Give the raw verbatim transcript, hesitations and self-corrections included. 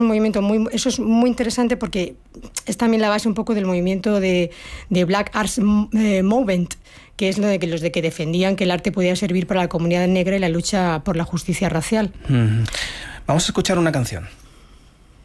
Un movimiento muy, eso es muy interesante porque es también la base un poco del movimiento de, de Black Arts Movement, que es lo de que los de que defendían que el arte podía servir para la comunidad negra y la lucha por la justicia racial. Mm. Vamos a escuchar una canción.